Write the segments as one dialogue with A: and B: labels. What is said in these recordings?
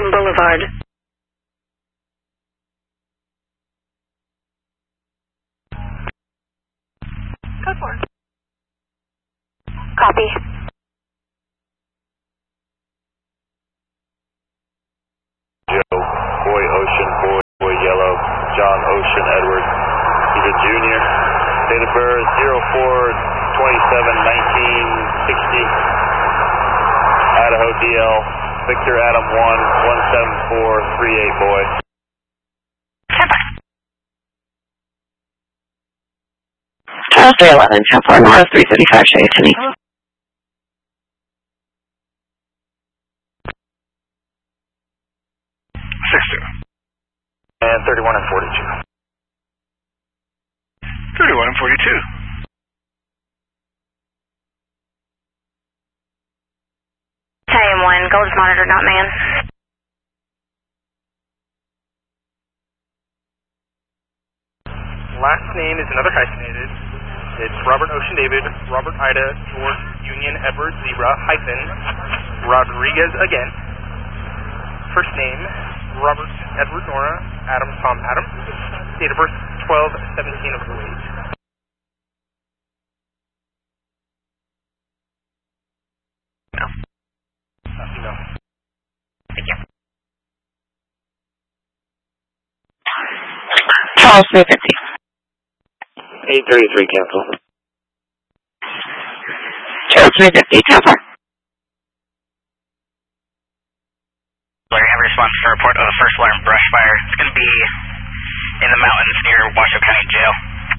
A: Pilgrim Boulevard.
B: Code 4.
A: Copy.
C: Joe, Boy Ocean, Boy Yellow, John Ocean Edward. He's a junior. Date of birth 04/27/1960. Idaho DL. Victor Adam 1-17438 boy.
A: Charles 311, 10-4 North, 335 Shea to me.
C: 6-2. And 31 and 42.
D: 31 and 42.
A: Italian 1, gold is monitor, not man.
B: Last name is another hyphenated. It's Robert Ocean David, Robert Ida, George Union Edward Zebra, hyphen, Rodriguez again. First name, Robert Edward Nora, Adam Tom Adam. Date of birth 12/17/08. No.
A: Thank you. Charles 350.
C: 833 cancel.
A: Charles 350, cancel.
E: Have a response for a report of a first alarm brush fire. It's going to be in the mountains near Washoe County Jail.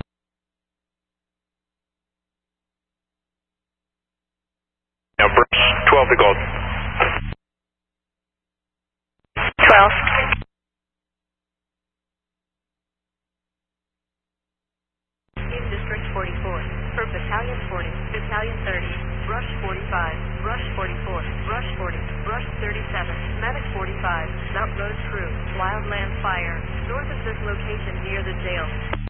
C: Now, brush 12 to gold.
A: 12.
F: In District 44, for Battalion 40, Battalion 30, Brush 45, Brush 44, Brush 40, Brush 37, Medic 45, Mount Road Crew, Wildland Fire, north of this location near the jail.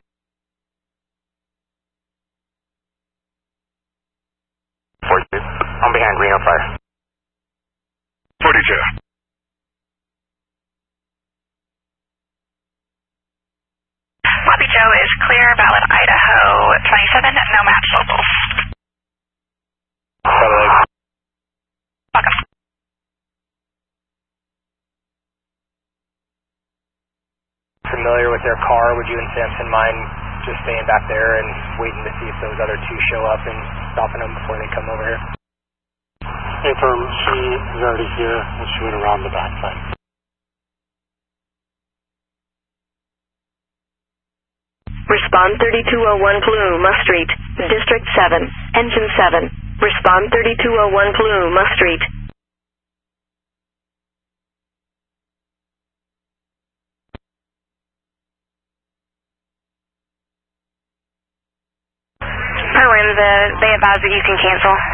C: 42. I'm behind Reno Fire.
D: 42.
E: Bobby Joe is clear, valid Idaho 27, no match locals. Welcome.
B: Familiar with their car, would you and Samson mind just staying back there and waiting to see if those other two show up and stopping them before they come over here?
G: Affirm, she is already here and she went around the backside.
A: Respond 3201 Paluma Street, District 7, Engine 7. Respond 3201 Paluma Street.
E: They advise that you can cancel.